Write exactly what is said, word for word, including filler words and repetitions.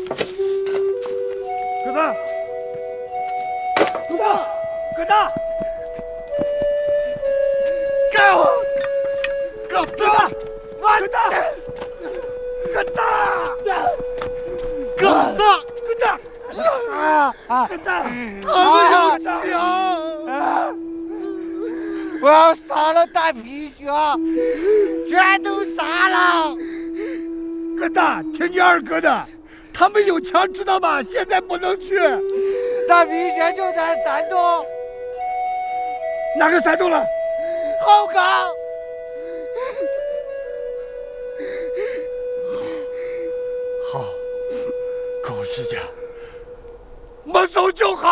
鸽子，鸽子，鸽子，给我，鸽子，我的，鸽子，鸽子，鸽子，啊啊，鸽子，好香！我要杀了大皮熊，全都杀了！ 鸽子，听你二哥的，他们有枪，知道吗？现在不能去。 大皮熊就在山东。 哪个山东了？ 后岗。 好，狗日的，我走就好。